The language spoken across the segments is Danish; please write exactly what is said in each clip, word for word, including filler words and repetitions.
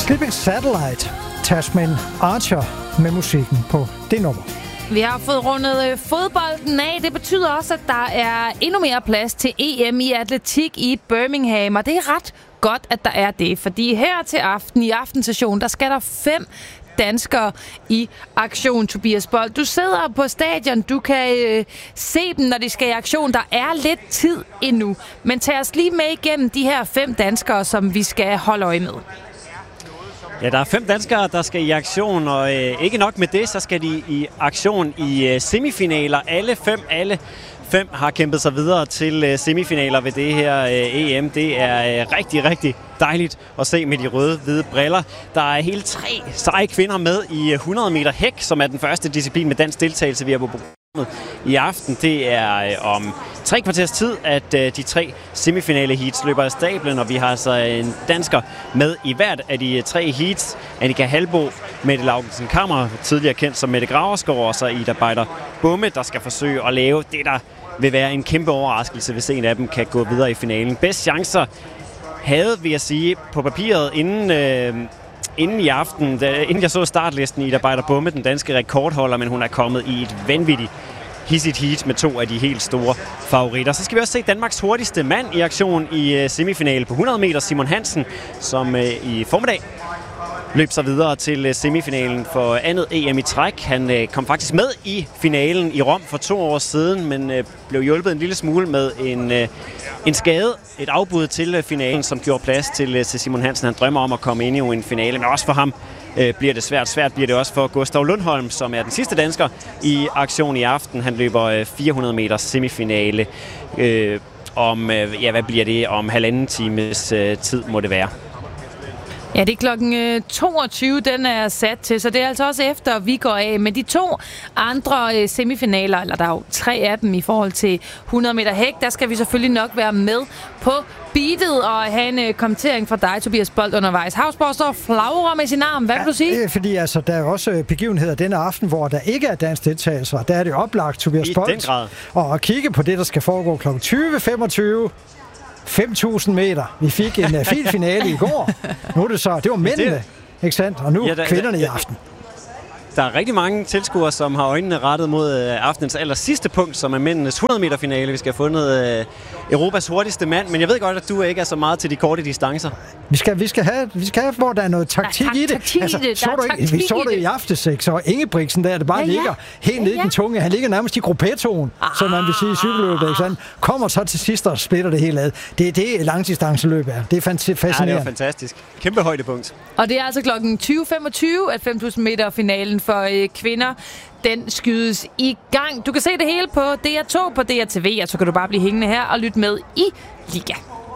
Sleeping Satellite, Tasman Archer med musikken på det nummer. Vi har fået rundet fodbolden af. Det betyder også, at der er endnu mere plads til E M i atletik i Birmingham. Og det er ret godt, at der er det. Fordi her til aften i aftensessionen, der skal der fem danskere i aktion, Tobias Bold. Du sidder på stadion. Du kan øh, se dem, når de skal i aktion. Der er lidt tid endnu. Men tag os lige med igennem de her fem danskere, som vi skal holde øje med. Ja, der er fem danskere, der skal i aktion, og øh, ikke nok med det, så skal de i aktion i øh, semifinaler. Alle fem, alle fem har kæmpet sig videre til øh, semifinaler ved det her øh, E M. Det er øh, rigtig, rigtig dejligt at se med de røde-hvide briller. Der er hele tre seje kvinder med i hundrede meter hæk, som er den første disciplin med dansk deltagelse, vi har på programmet i aften. Det er øh, om tre kvarters tid, at øh, de tre semifinale heats løber af stablen, og vi har altså en dansker med i hvert af de tre heats. Annika Halbo, Mette Laugensen Kammer, tidligere kendt som Mette Graverskov, og så Ida Beider Bumme, der skal forsøge at lave det, der vil være en kæmpe overraskelse, hvis en af dem kan gå videre i finalen. Bedst chancer havde, vil jeg sige, på papiret inden, øh, inden i aften, da, inden jeg så startlisten, Ida Beider Bumme, den danske rekordholder, men hun er kommet i et vanvittigt hissigt heat med to af de helt store favoritter. Så skal vi også se Danmarks hurtigste mand i aktion i uh, semifinale på hundrede meter, Simon Hansen, som uh, i formiddag løb sig videre til uh, semifinalen for andet E M i træk. Han uh, kom faktisk med i finalen i Rom for to år siden, men uh, blev hjulpet en lille smule med en, uh, en skade, et afbud til uh, finalen, som gjorde plads til, uh, til Simon Hansen. Han drømmer om at komme ind i en finale, men også for ham øh, bliver det svært. Svært bliver det også for Gustav Lundholm, som er den sidste dansker i aktion i aften. Han løber øh, fire hundrede meter semifinale øh, om, øh, ja, hvad bliver det? Om halvanden times øh, tid må det være. Ja, det er klokken toogtyve, den er sat til, så det er altså også efter, vi går af. Men de to andre semifinaler, eller der er jo tre af dem i forhold til hundrede meter hæk, der skal vi selvfølgelig nok være med på beatet og have en kommentering fra dig, Tobias Bold, undervejs. Havsborg står flagrer med sin arm. Hvad vil ja, du sige? Øh, fordi altså, der er også begivenheder denne aften, hvor der ikke er dansk deltagelse. Der er det oplagt, Tobias Bold, og at kigge på det, der skal foregå klokken tyve femogtyve. fem tusind meter. Vi fik en uh, fin finale i går. Nu er det så, det var mændene, ikke sandt? Og nu ja, der, kvinderne der, i aften. Der er rigtig mange tilskuere, som har øjnene rettet mod uh, aftenens aller sidste punkt, som er mændenes hundrede meter finale. Vi skal have fundet uh, Europas hurtigste mand, men jeg ved godt, at du ikke er så meget til de korte distancer. Vi skal, vi skal, have, vi skal have, hvor der er noget taktik der er i det. Taktik altså, det. Så du ikke, vi så det i aftes, ikke? Så Ingebrigtsen der, det bare ja, ja. ligger helt nede ja, ja. i den tunge. Han ligger nærmest i gruppetoen, ah, som man vil sige i cykelløbet, ikke sandt? Kommer så til sidst og splitter det hele ad. Det er det langdistanceløb er. Det er fascinerende. Ja, det er fantastisk. Kæmpe højdepunkt. Og det er altså klokken tyve femogtyve, at fem tusind meter finalen for øh, kvinder, den skydes i gang. Du kan se det hele på D R to på D R T V, og så kan du bare blive hængende her og lytte med i Liga.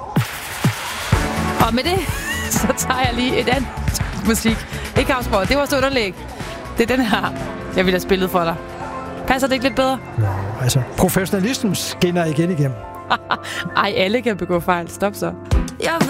Og med det, så tager jeg lige et andet musik. Ikke Havsborg, det var så underlæg. Det er den her, jeg ville have spillet for dig. Passer det ikke lidt bedre? Nå, altså, professionalismen skinner igen igennem. Ej, alle kan begå fejl. Stop så. Jeg